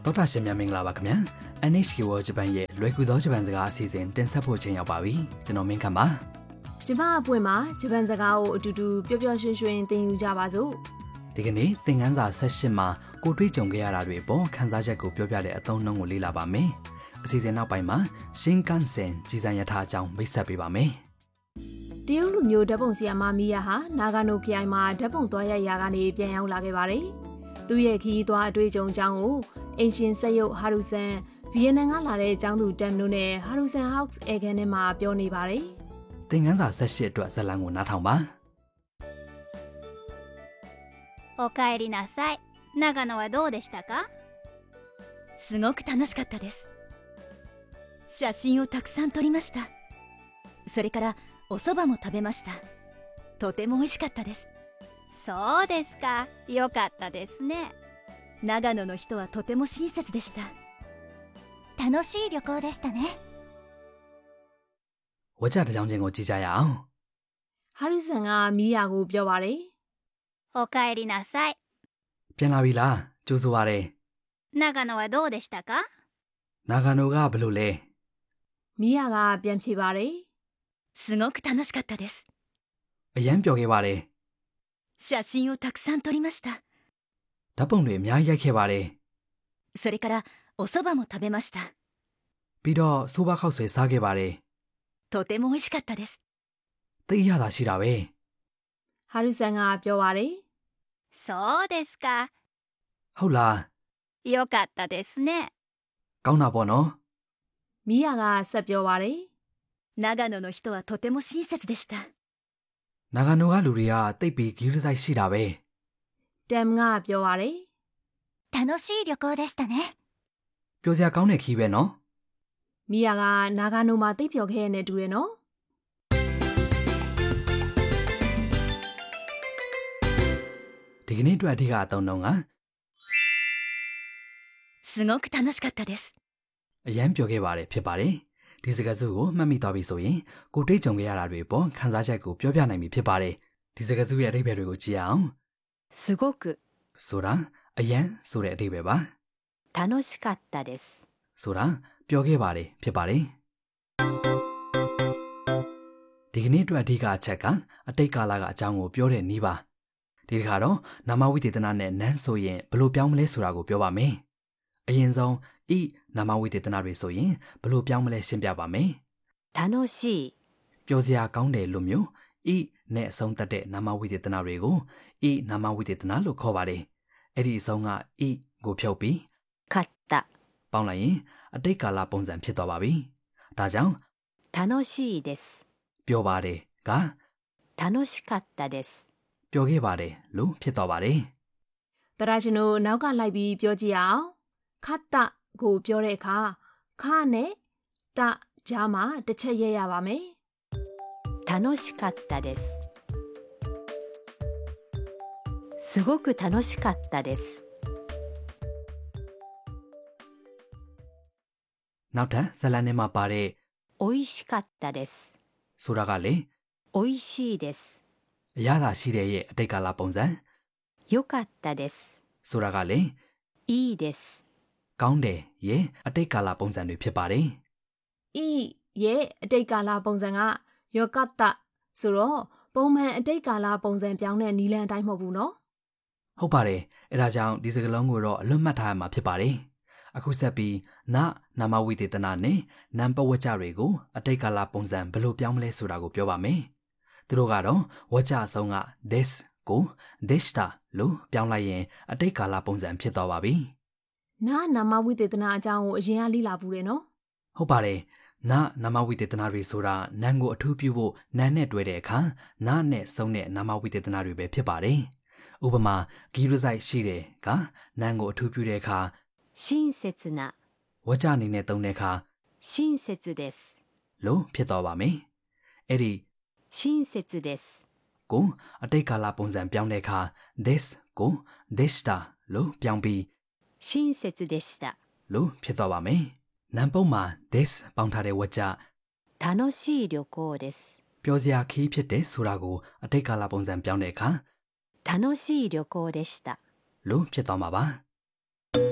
တော်တာရှင်များမင်္ဂလာပါခင်ဗျာ NHK World Japan ရဲ့လွယ်ကူသောဂျပန်စကားအစီအစဉ်တင်ဆက်ဖို့ချိန်ရောက်ပါပြီကျွန်တော်မင်းခမ်းပါကျမအပွင့်မှာဂျပန်စကားကိုအတူတူပျော်ပျော်ရွှင်ရွှင်သင်ယူကြပါစို့ဒီကနေ့သင်ခန်းစာ18မှာကိုတွေ့ကြုံခဲ့ရတာတွေပေါ်ခန်းစားချက်ကိုပြောပြတဲ့အသုံးအနှုန်းကိုလေ့လာပါမယ်အစီအစဉ်နောက်ပိုင်းမှာရှင်းကန်ဆန်ကြီးစံရထားအကြောင်းမိတ်ဆက်ပေးပါမယ်တရုတ်လူမျိုးဓာတ်ပုံဆရာမမီယာဟာနာဂါနိုခရိုင်မှာဓာတ်ပုံသွားရိုက်ရာကနေပြန်ရောက်လာခဲ့ပါတယ်သူ့ရဲ့ခီးသွားအတွေ့အကြုံအကြောင်းကိုအင်ရှင်ဆက်ရုပ်ဟာရူဆန်ဗီယက်နမ်ကလာတဲ့အကြောင်းသူတမ်နိုနဲ့ဟာရူဆန်ဟောက်စ်အေဂန်နဲ့မှာပြောနေပါတယ်သင်ခန်းစာ18အတွက်ဇာတ်လမ်းကိုနားထောင်ပါおかえりなさい。長野はどうでしたか？ すごく楽しかったです。写真をたくさん撮りました。それからお蕎麦も食べました。とても美味しかったです。 そうですか。よかったですね。 長野の人はとても親切でした。 楽しい旅行でしたね。 ဝါကြတဲ့ကြောင်းချင်းကိုကြည့်ကြရအောင်ဟာရူဆန်ကမီယာကိုပြောပါတယ်おかえりなさい。 ပြန်လာပြီလားကြိုးဆိုပါရစေ長野はどうでしたか？ နာဂါနိုကဘယ်လိုလဲမီယာကပြန်ဖြေပါတယ်すごく楽しかったです。 အရန်ပျော်ခဲ့ပါတယ်写真をたくさん撮りました。 ဓာတ်ပုံတွေအများကြီးရိုက်ခဲ့ပါတယ်それからお蕎麦も食べました。 ပြီးတော့ဆိုးပါခောက်ဆွဲစားခဲ့ပါတယ်とても美味しかったです。 သိရတာရှိတာပဲဟာရူဆန်ကပြောပါတယ်そうですか。 ဟုတ်လားよかったですね。 ကောင်းတာပေါ့နော်မီယာကဆက်ပြောပါတယ်長野の人はとても親切でした。 နာဂါနိုကလူတွေကတိတ်ပြီးဂီးရဆိုင်ရှိတာပဲတမ်ကပြောပါတယ်楽しい旅行でしたね。 ပျော်စရာကောင်းတဲ့ခီးပဲနော်မီယာကနာဂါနိုမှာတိတ်ပျော်ခဲ့ရတဲ့တူတယ်နော်ဒီကနေ့အတွက်အဓိကအသုံးတော့ကすごく楽しかったです。 အရန်ပျော်ခဲ့ပါတယ်ဖြစ်ပါတယ်ဒီစကားစုကိုမှတ်မိသွားပြီဆိုရင်ကိုတွေ့ကြုံခဲ့ရတာတွေပေါ်ခန်းစားချက်ကိုပြောပြနိုင်ပြီဖြစ်ပါတယ်ဒီစကားစုရဲ့အဓိပ္ပာယ်တွေကိုကြည့်အောင်すごくဆိုတာအရန်ဆိုတဲ့အဓိပ္ပာယ်ပါ楽しかったですဆိုတာပျော်ခဲ့ပါတယ်ဖြစ်ပါတယ်ဒီကနေ့အတွက်အဓိကအချက်ကအတိတ်ကာလကအကြောင်းကိုပြောတဲ့နည်းပါဒီတစ်ခါတော့နာမဝိသေသနနဲ့နန်းဆိုရင်ဘယ်လိုပြောင်းမလဲဆိုတာကိုပြောပါမယ်အရင်ဆုံးဤနာမဝိသေသနတွေဆိုရင်ဘယ်လိုပြောင်းမလဲရှင်းပြပါမယ်楽しいပျော်စရာကောင်းတယ်လို့မျိုးဤနဲ့အဆုံးသတ်တဲ့နာမဝိသေသနတွေကိုဤနာမဝိသေသနလို့ခေါ်ပါတယ်အဲ့ဒီအဆုံးကဤကိုဖြုတ်ပြီး買ったပေါင်းလိုက်ရင်အတိတ်ကာလပုံစံဖြစ်သွားပါပြီဒါကြောင့်楽しいですပြောပါတယ်က楽しかったですပြောခဲ့ပါတယ်လို့ဖြစ်သွားပါတယ်တရာရှင်တို့နောက်ကလိုက်ပြီးပြောကြည့်အောင်ခတ်တာကိုပြောတဲ့အခါခနဲ့တကြားမှာတစ်ချက်ရဲရပါမယ်楽しかったですすごく楽しかったですနောက်ထပ်ဇာတ်လမ်းထဲမှာပါတဲ့美味しかったですဆိုတာကလေ美味しいですအရသာရှိတဲ့ရဲ့အတိတ်ကာလပုံစံよかったですဆိုတာကလေいいですကောင်းတယ်ရဲ့အတိတ်ကာလပုံစံတွေဖြစ်ပါတယ်ဤရဲ့အတိတ်ကာလပုံစံကယောကတဆိုတော့ပုံမှန်အတိတ်ကာလပုံစံပြောင်းတဲ့နီလန်အတိုင်းမဟုတ်ဘူးနော်ဟုတ်ပါတယ်အဲဒါကြောင့်ဒီစကားလုံးကိုတော့အလွတ်မှတ်ထားရမှာဖြစ်ပါတယ်အခုဆက်ပြီးနာမဝိသေသနနဲ့နံပဝကြတွေကိုအတိတ်ကာလပုံစံဘယ်လိုပြောင်းမလဲဆိုတာကိုပြောပါမယ်သူတို့ကတော့ဝကြအဆုံးက this ကို deshta လို့ပြောင်းလိုက်ရင်အတိတ်ကာလပုံစံဖြစ်သွားပါပြီနာမဝိသေသနအကြောင်းကိုအရင်ကလေ့လာဘူးတယ်နော်ဟုတ်ပါတယ်နာမဝိသေသနတွေဆိုတာနာမ်ကိုအထူးပြုဖို့နာမ်နဲ့တွဲတဲ့အခါနာနဲ့ဆုံးတဲ့နာမဝိသေသနတွေပဲဖြစ်ပါတယ်ဥပမာဂီရဆိုင်ရှိတယ်ကနာမ်ကိုအထူးပြုတဲ့အခါ親切なဝကြအနေနဲ့သုံးတဲ့အခါ親切ですလို့ဖြစ်သွားပါမယ်အဲ့ဒီ親切ですကိုအတိတ်ကာလပုံစံပြောင်းတဲ့အခါ this ကို deshta လို့ပြောင်းပြီး親切でしたလို့ဖြစ်သွားပါမယ်နံပုံမှာ this ပေါင်းထားတဲ့ဝကြ楽しい旅行ですပျော်စရာခီးဖြစ်တဲ့ဆိုတာကိုအတိတ်ကာလပုံစံပြောင်းတဲ့အခါ楽しい旅行でしたလို့ဖြစ်သွားမှာပါ